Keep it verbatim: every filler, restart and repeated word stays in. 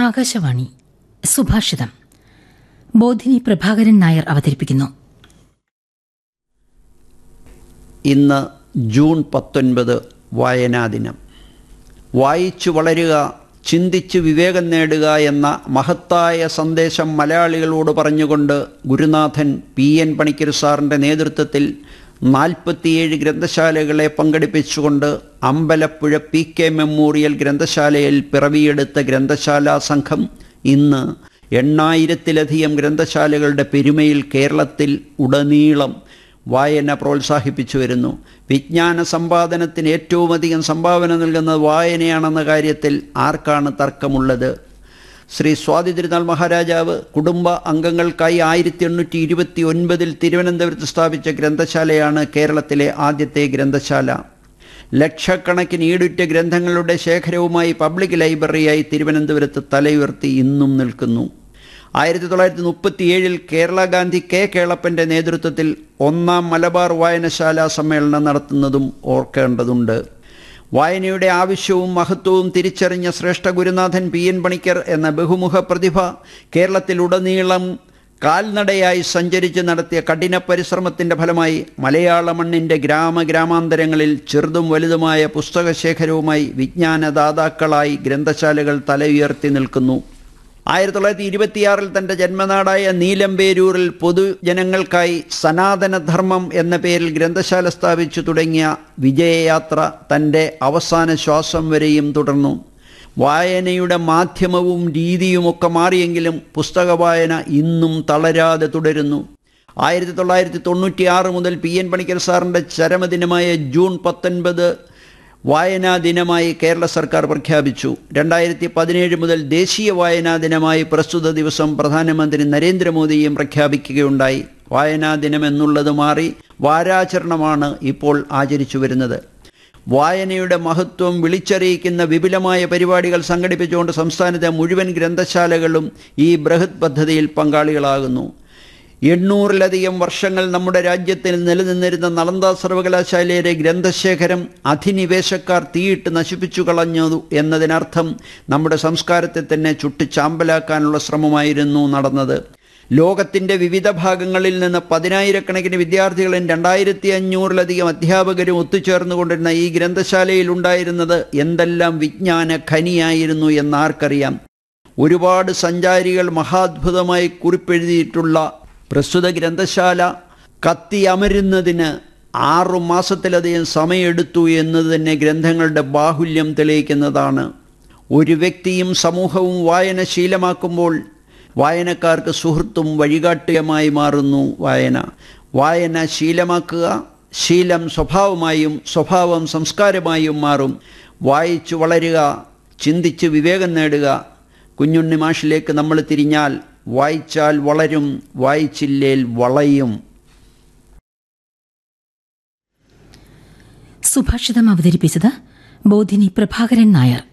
ആകാശവാണി സുഭാഷിതം. ബോധിനി പ്രഭാകരൻ നായർ അവതരിപ്പിക്കുന്നു. ഇന്ന് ജൂൺ പത്തൊൻപത് വായനാ ദിനം. വായിച്ചു വളരുക, ചിന്തിച്ച് വിവേകം നേടുക എന്ന മഹത്തായ സന്ദേശം മലയാളികളോട് പറഞ്ഞുകൊണ്ട് ഗുരുനാഥൻ പി എൻ പണിക്കർ സാറിൻ്റെ നേതൃത്വത്തിൽ നാൽപ്പത്തിയേഴ് ഗ്രന്ഥശാലകളെ പങ്കെടുപ്പിച്ചുകൊണ്ട് അമ്പലപ്പുഴ പി കെ മെമ്മോറിയൽ ഗ്രന്ഥശാലയിൽ പിറവിയെടുത്ത ഗ്രന്ഥശാലാ സംഘം ഇന്ന് എണ്ണായിരത്തിലധികം ഗ്രന്ഥശാലകളുടെ പെരുമയിൽ കേരളത്തിൽ ഉടനീളം വായന പ്രോത്സാഹിപ്പിച്ചു വരുന്നു. വിജ്ഞാന സമ്പാദനത്തിന് ഏറ്റവും അധികം സംഭാവന നൽകുന്നത് വായനയാണെന്ന കാര്യത്തിൽ ആർക്കാണ് തർക്കമുള്ളത്? ശ്രീ സ്വാതി തിരുനാൾ മഹാരാജാവ് കുടുംബ അംഗങ്ങൾക്കായി ആയിരത്തി എണ്ണൂറ്റി ഇരുപത്തി ഒൻപതിൽ തിരുവനന്തപുരത്ത് സ്ഥാപിച്ച ഗ്രന്ഥശാലയാണ് കേരളത്തിലെ ആദ്യത്തെ ഗ്രന്ഥശാല. ലക്ഷക്കണക്കിന് ഈടുറ്റ ഗ്രന്ഥങ്ങളുടെ ശേഖരവുമായി പബ്ലിക് ലൈബ്രറിയായി തിരുവനന്തപുരത്ത് തലയുയർത്തി ഇന്നും നിൽക്കുന്നു. ആയിരത്തി തൊള്ളായിരത്തി മുപ്പത്തി ഏഴിൽ കേരള ഗാന്ധി കെ കേളപ്പൻ്റെ നേതൃത്വത്തിൽ ഒന്നാം മലബാർ വായനശാല സമ്മേളനം നടത്തുന്നതും ഓർക്കേണ്ടതുണ്ട്. വായനയുടെ ആവശ്യവും മഹത്വവും തിരിച്ചറിഞ്ഞ ശ്രേഷ്ഠ ഗുരുനാഥൻ പി എൻ പണിക്കർ എന്ന ബഹുമുഖ പ്രതിഭ കേരളത്തിലുടനീളം കാൽനടയായി സഞ്ചരിച്ച് നടത്തിയ കഠിന പരിശ്രമത്തിൻ്റെ ഫലമായി മലയാള മണ്ണിൻ്റെ ഗ്രാമഗ്രാമാന്തരങ്ങളിൽ ചെറുതും വലുതുമായ പുസ്തകശേഖരവുമായി വിജ്ഞാനദാതാക്കളായി ഗ്രന്ഥശാലകൾ തലയുയർത്തി നിൽക്കുന്നു. ആയിരത്തി തൊള്ളായിരത്തി ഇരുപത്തിയാറിൽ തൻ്റെ ജന്മനാടായ നീലമ്പേരൂരിൽ പൊതുജനങ്ങൾക്കായി സനാതനധർമ്മം എന്ന പേരിൽ ഗ്രന്ഥശാല സ്ഥാപിച്ചു തുടങ്ങിയ വിജയയാത്ര തൻ്റെ അവസാന ശ്വാസം വരെയും തുടർന്നു. വായനയുടെ മാധ്യമവും രീതിയുമൊക്കെ മാറിയെങ്കിലും പുസ്തക വായന ഇന്നും തളരാതെ തുടരുന്നു. ആയിരത്തി തൊള്ളായിരത്തി തൊണ്ണൂറ്റി ആറ് മുതൽ പി എൻ പണിക്കർ സാറിൻ്റെ ചരമദിനമായ ജൂൺ പത്തൊൻപത് വായനാ ദിനമായി കേരള സർക്കാർ പ്രഖ്യാപിച്ചു. രണ്ടായിരത്തി പതിനേഴ് മുതൽ ദേശീയ വായനാ ദിനമായി പ്രസ്തുത ദിവസം പ്രധാനമന്ത്രി നരേന്ദ്രമോദിയും പ്രഖ്യാപിക്കുകയുണ്ടായി. വായനാ ദിനം എന്നുള്ളത് മാറി വാരാചരണമാണ് ഇപ്പോൾ ആചരിച്ചു വരുന്നത്. വായനയുടെ മഹത്വം വിളിച്ചറിയിക്കുന്ന വിപുലമായ പരിപാടികൾ സംഘടിപ്പിച്ചുകൊണ്ട് സംസ്ഥാനത്തെ മുഴുവൻ ഗ്രന്ഥശാലകളും ഈ ബൃഹത് പദ്ധതിയിൽ പങ്കാളികളാകുന്നു. എണ്ണൂറിലധികം വർഷങ്ങൾ നമ്മുടെ രാജ്യത്തിൽ നിലനിന്നിരുന്ന നളന്ദ സർവകലാശാലയിലെ ഗ്രന്ഥശേഖരം അധിനിവേശക്കാർ തീയിട്ട് നശിപ്പിച്ചു കളഞ്ഞു എന്നതിനർത്ഥം നമ്മുടെ സംസ്കാരത്തെ തന്നെ ചുട്ടുചാമ്പലാക്കാനുള്ള ശ്രമമായിരുന്നു നടന്നത്. ലോകത്തിൻ്റെ വിവിധ ഭാഗങ്ങളിൽ നിന്ന് പതിനായിരക്കണക്കിന് വിദ്യാർത്ഥികളും രണ്ടായിരത്തി അഞ്ഞൂറിലധികം അധ്യാപകരും ഒത്തുചേർന്നുകൊണ്ടിരുന്ന ഈ ഗ്രന്ഥശാലയിൽ ഉണ്ടായിരുന്നത് എന്തെല്ലാം വിജ്ഞാന ഖനിയായിരുന്നു എന്നാർക്കറിയാം. ഒരുപാട് സഞ്ചാരികൾ മഹാത്ഭുതമായി കുറിപ്പെഴുതിയിട്ടുള്ള പ്രസ്തുത ഗ്രന്ഥശാല കത്തിയമരുന്നതിന് ആറു മാസത്തിലധികം സമയമെടുത്തു എന്നത് തന്നെ ഗ്രന്ഥങ്ങളുടെ ബാഹുല്യം തെളിയിക്കുന്നതാണ്. ഒരു വ്യക്തിയും സമൂഹവും വായന ശീലമാക്കുമ്പോൾ വായനക്കാർക്ക് സുഹൃത്തും വഴികാട്ടിയുമായി മാറുന്നു വായന. വായന ശീലമാക്കുക, ശീലം സ്വഭാവമായും സ്വഭാവം സംസ്കാരമായും മാറും. വായിച്ചു വളരുക, ചിന്തിച്ച് വിവേകം നേടുക. കുഞ്ഞുണ്ണി മാഷിലേക്ക് നമ്മൾ തിരിഞ്ഞാൽ വായിച്ചാൽ വളരും, വായിച്ചില്ലേൽ വളയും. സുഭാഷിതം അവതരിപ്പിച്ചത് ബോധിനി പ്രഭാകരൻ നായർ.